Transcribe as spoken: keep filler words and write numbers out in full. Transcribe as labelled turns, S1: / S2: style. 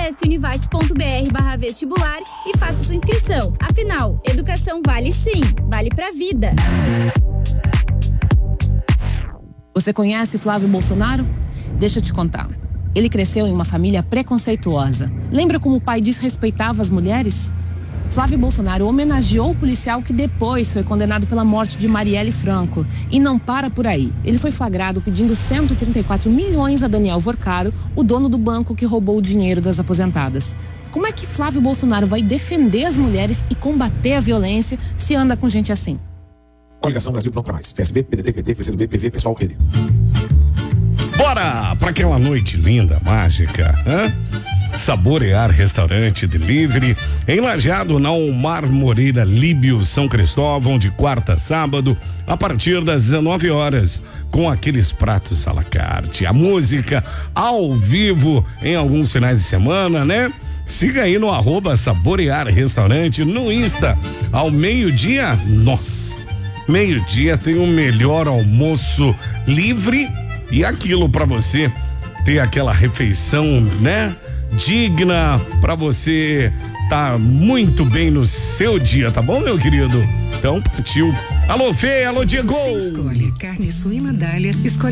S1: Acesse univates.br barra vestibular e faça sua inscrição. Afinal, educação vale sim, vale pra vida.
S2: Você conhece Flávio Bolsonaro? Deixa eu te contar. Ele cresceu em uma família preconceituosa. Lembra como o pai desrespeitava as mulheres? Flávio Bolsonaro homenageou o policial que depois foi condenado pela morte de Marielle Franco. E não para por aí. Ele foi flagrado pedindo cento e trinta e quatro milhões a Daniel Vorcaro, o dono do banco que roubou o dinheiro das aposentadas. Como é que Flávio Bolsonaro vai defender as mulheres e combater a violência se anda com gente assim?
S3: Coligação Brasil Pronto Pra Mais. P S B, P D T, P T, P C do B, P V, Pessoal, Rede.
S4: Bora pra aquela noite linda, mágica, hã? Saborear Restaurante Delivery em Lajeado, na Omar Moreira Líbio, São Cristóvão, de quarta a sábado, a partir das dezenove horas, com aqueles pratos à la carte, a música ao vivo em alguns finais de semana, né? Siga aí no arroba Saborear Restaurante no Insta. Ao meio-dia, nossa, meio-dia tem o melhor almoço livre e aquilo pra você ter aquela refeição, né? Digna pra você tá muito bem no seu dia, tá bom, meu querido? Então, partiu. Alô, Fê, alô, Diego!
S5: Você escolhe carne suína Dália, escolhe